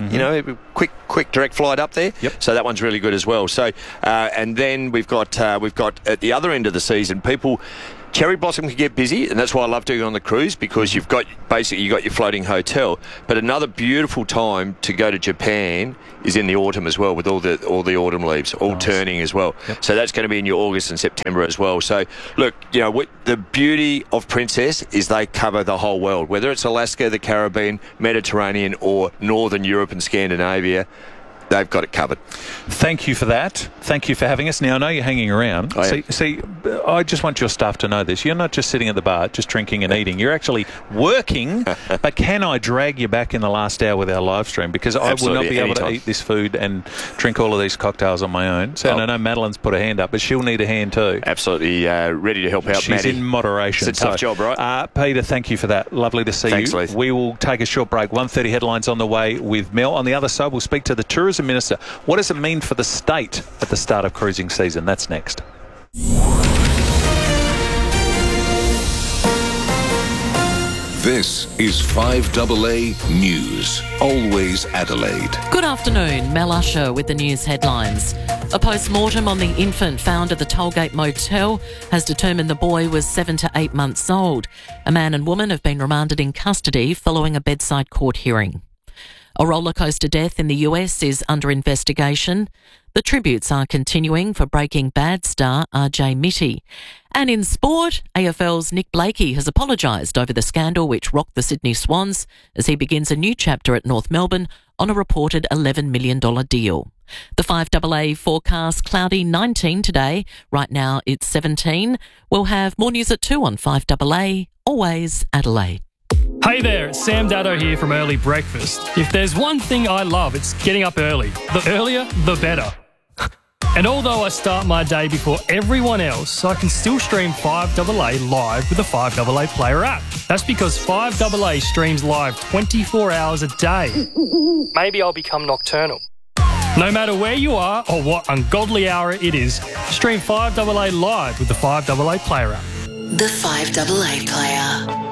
Quick direct flight up there. So that one's really good as well. So and then we've got at the other end of the season, people. Cherry Blossom can get busy, and that's why I love doing it on the cruise, because you've got your floating hotel. But another beautiful time to go to Japan is in the autumn as well, with all the autumn leaves all turning as well. So that's going to be in your August and September as well. So look, the beauty of Princess is they cover the whole world, whether it's Alaska, the Caribbean, Mediterranean, or Northern Europe and Scandinavia. They've got it covered. Thank you for that. Thank you for having us. Now, I know you're hanging around. See, I just want your staff to know this. You're not just sitting at the bar, just drinking and eating. You're actually working. But can I drag you back in the last hour with our live stream? Because I will not be able to eat this food and drink all of these cocktails on my own. So I know Madeline's put a hand up, but she'll need a hand too. Absolutely ready to help out, She's Maddie. in moderation. It's a tough job, right? Peter, thank you for that. Lovely to see you. Thanks, Leith. We will take a short break. 1:30 headlines on the way with Mel. On the other side, we'll speak to the Tourism Minister. What does it mean for the state at the start of cruising season? That's next. This is 5AA News. Always Adelaide. Good afternoon. Mel Usher with the news headlines. A post-mortem on the infant found at the Tollgate Motel has determined the boy was 7 to 8 months old. A man and woman have been remanded in custody following a bedside court hearing. A roller coaster death in the US is under investigation. The tributes are continuing for Breaking Bad star RJ Mitty. And in sport, AFL's Nick Blakey has apologised over the scandal which rocked the Sydney Swans as he begins a new chapter at North Melbourne on a reported $11 million deal. The 5AA forecast, cloudy 19 today. Right now it's 17. We'll have more news at 2 on 5AA. Always Adelaide. Hey there, it's Sam Daddo here from Early Breakfast. If there's one thing I love, it's getting up early. The earlier, the better. And although I start my day before everyone else, I can still stream 5AA live with the 5AA Player app. That's because 5AA streams live 24 hours a day. Maybe I'll become nocturnal. No matter where you are or what ungodly hour it is, stream 5AA live with the 5AA Player app. The 5AA Player.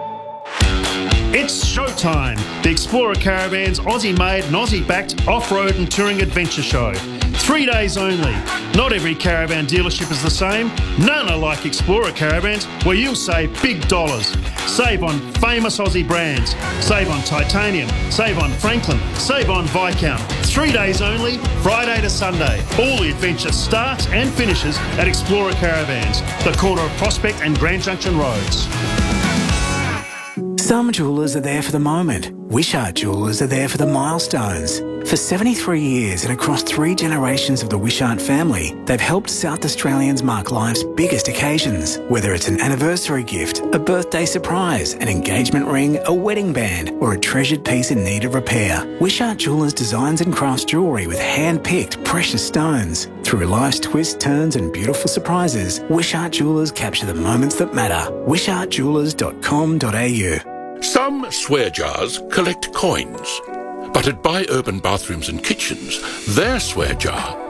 It's showtime! The Explorer Caravans Aussie-made and Aussie-backed off-road and touring adventure show. 3 days only. Not every caravan dealership is the same. None are like Explorer Caravans, where you'll save big dollars. Save on famous Aussie brands. Save on Titanium. Save on Franklin. Save on Viscount. 3 days only, Friday to Sunday. All the adventure starts and finishes at Explorer Caravans, the corner of Prospect and Grand Junction Roads. Some jewellers are there for the moment. Wishart Jewellers are there for the milestones. For 73 years and across 3 generations of the Wishart family, they've helped South Australians mark life's biggest occasions. Whether it's an anniversary gift, a birthday surprise, an engagement ring, a wedding band, or a treasured piece in need of repair, Wishart Jewellers designs and crafts jewellery with hand-picked precious stones. Through life's twists, turns and beautiful surprises, Wishart Jewellers capture the moments that matter. wishartjewellers.com.au. Some swear jars collect coins, but at Buy Urban Bathrooms and Kitchens, their swear jar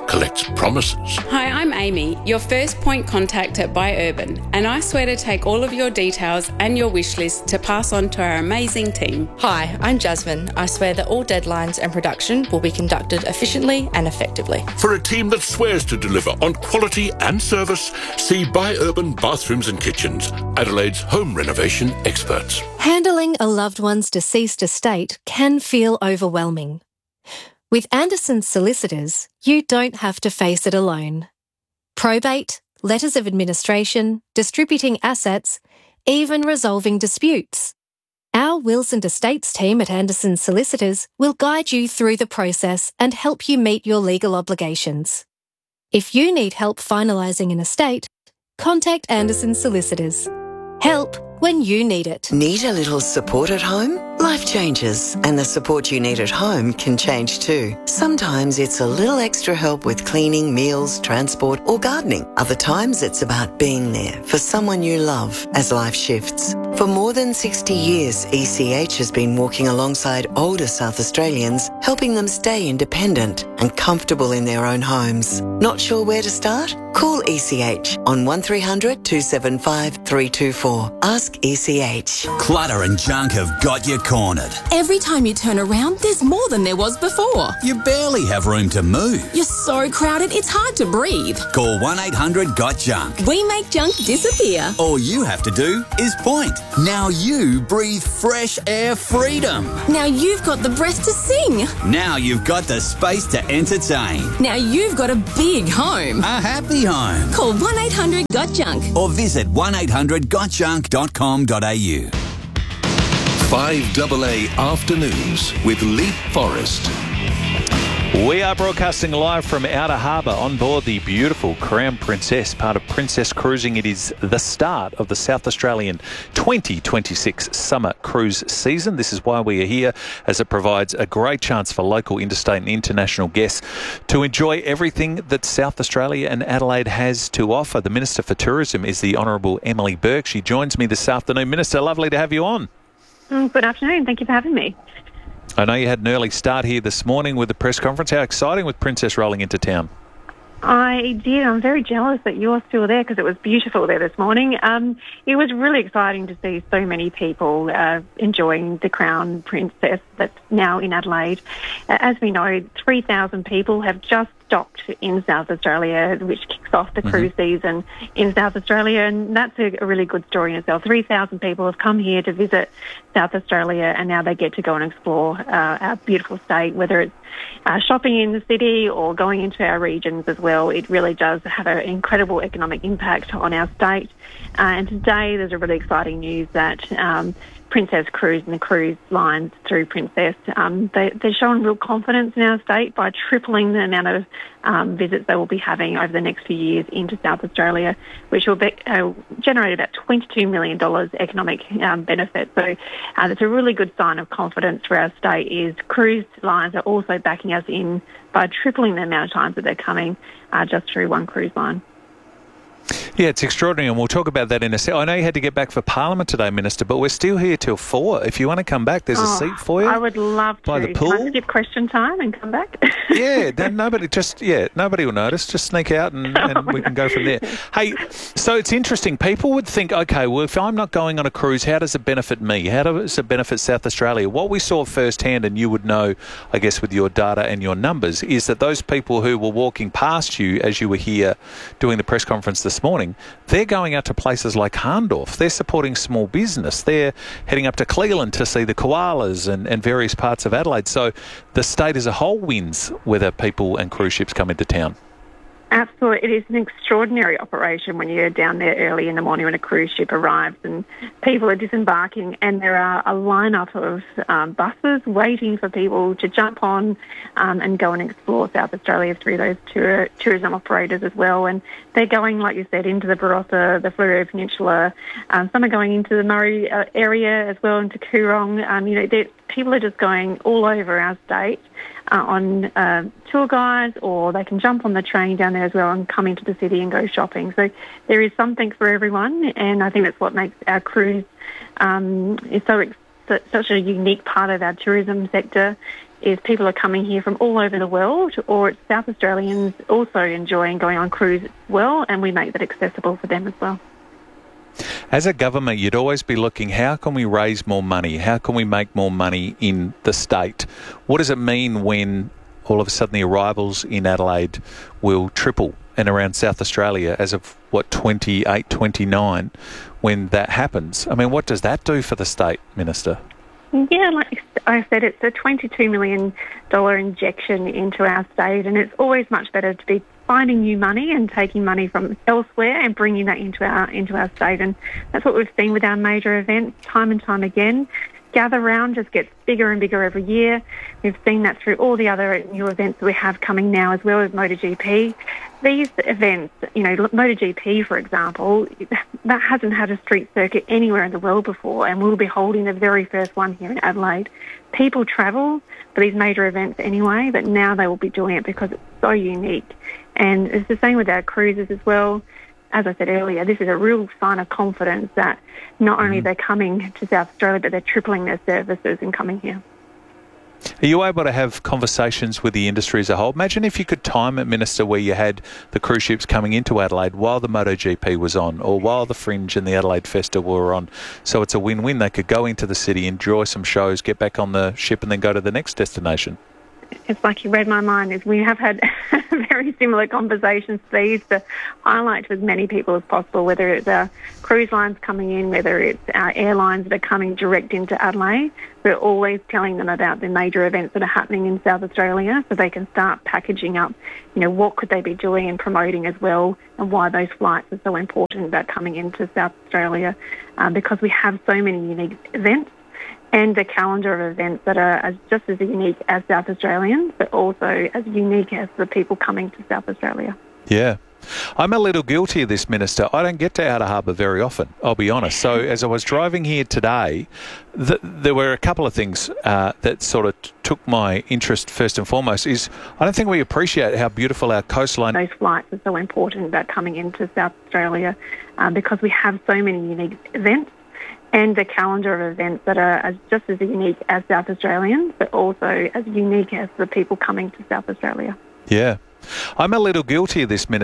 collects promises. Hi, I'm Amy, your first point contact at Buy Urban, and I swear to take all of your details and your wish list to pass on to our amazing team. Hi, I'm Jasmine. I swear that all deadlines and production will be conducted efficiently and effectively. For a team that swears to deliver on quality and service, see Buy Urban Bathrooms and Kitchens, Adelaide's home renovation experts. Handling a loved one's deceased estate can feel overwhelming. With Anderson's Solicitors, you don't have to face it alone. Probate, letters of administration, distributing assets, even resolving disputes. Our wills and estates team at Anderson's Solicitors will guide you through the process and help you meet your legal obligations. If you need help finalising an estate, contact Anderson's Solicitors. Help when you need it. Need a little support at home? Life changes, and the support you need at home can change too. Sometimes it's a little extra help with cleaning, meals, transport, or gardening. Other times it's about being there for someone you love as life shifts. For more than 60 years, ECH has been walking alongside older South Australians, helping them stay independent and comfortable in their own homes. Not sure where to start? Call ECH on 1300 275 324. Ask ECH. Clutter and junk have got you cornered. Every time you turn around, there's more than there was before. You barely have room to move. You're so crowded, it's hard to breathe. Call 1-800-GOT-JUNK. We make junk disappear. All you have to do is point. Now you breathe fresh air freedom. Now you've got the breath to sing. Now you've got the space to entertain. Now you've got a big home. A happy home. Call 1-800-GOT-JUNK. Or visit 1800gotjunk.com.au. 5AA Afternoons with Leap Forest. We are broadcasting live from Outer Harbour on board the beautiful Crown Princess, part of Princess Cruising. It is the start of the South Australian 2026 summer cruise season. This is why we are here, as it provides a great chance for local, interstate and international guests to enjoy everything that South Australia and Adelaide has to offer. The Minister for Tourism is the Honourable Emily Burke. She joins me this afternoon. Minister, lovely to have you on. Good afternoon. Thank you for having me. I know you had an early start here this morning with the press conference. How exciting with Princess rolling into town? I did. I'm very jealous that you're still there because it was beautiful there this morning. It was really exciting to see so many people enjoying the Crown Princess that's now in Adelaide. As we know, 3,000 people have just docked in South Australia, which kicks off the cruise season in South Australia, and that's a really good story in itself. 3,000 people have come here to visit South Australia, and now they get to go and explore our beautiful state, whether it's shopping in the city or going into our regions as well. It really does have an incredible economic impact on our state. And today there's a really exciting news that Princess Cruise and the cruise lines through Princess, they're showing real confidence in our state by tripling the amount of visits they will be having over the next few years into South Australia, which will generate about $22 million economic benefit. So that's a really good sign of confidence for our state. Is cruise lines are also backing us in by tripling the amount of times that they're coming just through one cruise line. Yeah, it's extraordinary, and we'll talk about that in a second. I know you had to get back for Parliament today, Minister, but we're still here till 4. If you want to come back, there's a seat for you. I would love to. By the pool. Can I skip question time and come back? Yeah, nobody will notice. Just sneak out and we can go from there. Hey, so it's interesting. People would think, okay, well, if I'm not going on a cruise, how does it benefit me? How does it benefit South Australia? What we saw firsthand, and you would know, I guess, with your data and your numbers, is that those people who were walking past you as you were here doing the press conference this morning, they're going out to places like Hahndorf. They're supporting small business. They're heading up to Cleland to see the koalas and various parts of Adelaide. So the state as a whole wins whether people and cruise ships come into town. Absolutely. It is an extraordinary operation when you're down there early in the morning when a cruise ship arrives and people are disembarking, and there are a lineup of buses waiting for people to jump on and go and explore South Australia through those tourism operators as well. And they're going, like you said, into the Barossa, the Fleurieu Peninsula. Some are going into the Murray area as well, into Coorong. People are just going all over our state on tour guides, or they can jump on the train down there as well and come into the city and go shopping. So there is something for everyone, and I think that's what makes our cruise is so such a unique part of our tourism sector is people are coming here from all over the world, or it's South Australians also enjoying going on cruise as well, and we make that accessible for them as well. As a government, you'd always be looking, how can we raise more money? How can we make more money in the state? What does it mean when all of a sudden the arrivals in Adelaide will triple and around South Australia as of, 28, 29, when that happens? I mean, what does that do for the state, Minister? Yeah, like I said, it's a $22 million injection into our state, and it's always much better to be finding new money and taking money from elsewhere and bringing that into our state. And that's what we've seen with our major events time and time again. Gather Round just gets bigger and bigger every year. We've seen that through all the other new events that we have coming now, as well as MotoGP. These events, MotoGP, for example, that hasn't had a street circuit anywhere in the world before, and we'll be holding the very first one here in Adelaide. People travel for these major events anyway, but now they will be doing it because it's so unique. And it's the same with our cruises as well. As I said earlier, this is a real sign of confidence that not only they're coming to South Australia, but they're tripling their services and coming here. Are you able to have conversations with the industry as a whole? Imagine if you could time it, Minister, where you had the cruise ships coming into Adelaide while the MotoGP was on, or while the Fringe and the Adelaide Festival were on. So it's a win-win. They could go into the city, enjoy some shows, get back on the ship and then go to the next destination. It's like you read my mind. We have had very similar conversations to these to highlight to as many people as possible, whether it's our cruise lines coming in, whether it's our airlines that are coming direct into Adelaide. We're always telling them about the major events that are happening in South Australia so they can start packaging up, what could they be doing and promoting as well, and why those flights are so important about coming into South Australia, because we have so many unique events and a calendar of events that are just as unique as South Australians, but also as unique as the people coming to South Australia. Yeah. I'm a little guilty of this, Minister. I don't get to Outer Harbour very often, I'll be honest. So as I was driving here today, there were a couple of things that sort of took my interest first and foremost is I don't think we appreciate how beautiful our coastline. Those flights are so important about coming into South Australia because we have so many unique events and a calendar of events that are just as unique as South Australians, but also as unique as the people coming to South Australia. Yeah. I'm a little guilty of this, Minister.